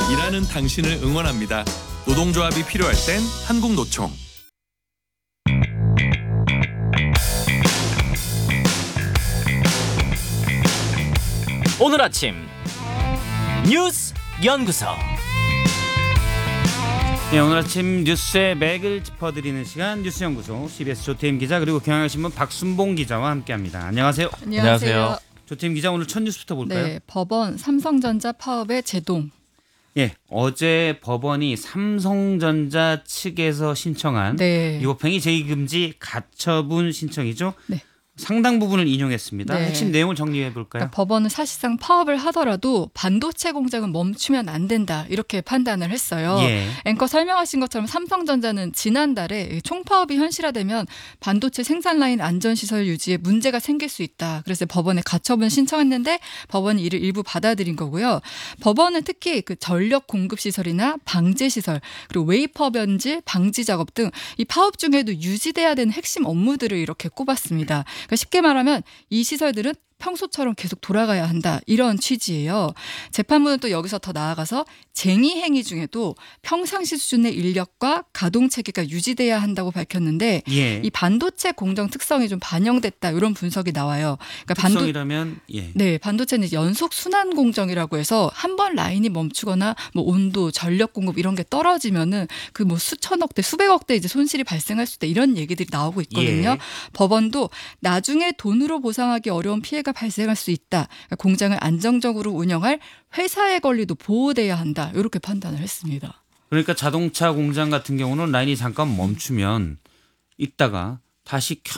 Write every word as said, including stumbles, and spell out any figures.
일하는 당신을 응원합니다. 노동조합이 필요할 땐 한국노총. 오늘 아침 뉴스 연구소. 네, 오늘 아침 뉴스의 맥을 짚어드리는 시간 뉴스연구소 씨비에스 조태임 기자 그리고 경향신문 박순봉 기자와 함께합니다. 안녕하세요. 안녕하세요. 조태임 기자 오늘 첫 뉴스부터 볼까요? 네, 법원 삼성전자 파업의 제동. 예, 어제 법원이 삼성전자 측에서 신청한 네. 위법행위 제기금지 가처분 신청이죠. 네. 상당 부분을 인용했습니다. 네. 핵심 내용을 정리해 볼까요? 그러니까 법원은 사실상 파업을 하더라도 반도체 공장은 멈추면 안 된다 이렇게 판단을 했어요. 예. 앵커 설명하신 것처럼 삼성전자는 지난달에 총파업이 현실화되면 반도체 생산 라인 안전시설 유지에 문제가 생길 수 있다. 그래서 법원에 가처분 신청했는데 법원이 이를 일부 받아들인 거고요. 법원은 특히 그 전력 공급 시설이나 방제 시설 그리고 웨이퍼 변질 방지 작업 등 이 파업 중에도 유지돼야 되는 핵심 업무들을 이렇게 꼽았습니다. 그러니까 쉽게 말하면 이 시설들은 평소처럼 계속 돌아가야 한다 이런 취지예요. 재판부는 또 여기서 더 나아가서 쟁의 행위 중에도 평상시 수준의 인력과 가동 체계가 유지돼야 한다고 밝혔는데 예. 이 반도체 공정 특성이 좀 반영됐다 이런 분석이 나와요. 그러니까 반도 특성이라면 예. 네, 반도체는 이제 연속 순환 공정이라고 해서 한 번 라인이 멈추거나 뭐 온도, 전력 공급 이런 게 떨어지면은 그 뭐 수천억 대, 수백억 대 이제 손실이 발생할 수 있다 이런 얘기들이 나오고 있거든요. 예. 법원도 나중에 돈으로 보상하기 어려운 피해가 발생할 수 있다. 그러니까 공장을 안정적으로 운영할 회사의 권리도 보호돼야 한다. 이렇게 판단을 했습니다. 그러니까 자동차 공장 같은 경우는 라인이 잠깐 멈추면 있다가 다시 켜